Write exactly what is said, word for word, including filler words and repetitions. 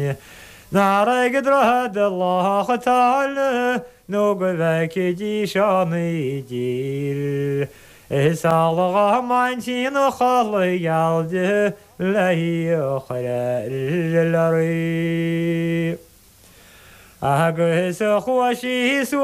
Nara gydrad Allah Ta'ala no gyfec i di Sean i dir. Sağlığa mancin o xalı geldi Lehi o xererleri. Agısı xoşi